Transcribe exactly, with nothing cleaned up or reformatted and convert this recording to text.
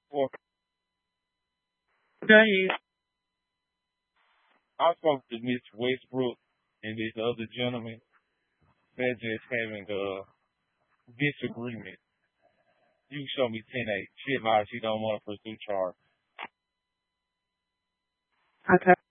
Well, thing is, I spoke to Miss Westbrook and this other gentleman. They're just having a disagreement. You show me ten eight. She advised she don't want to pursue charge. Okay.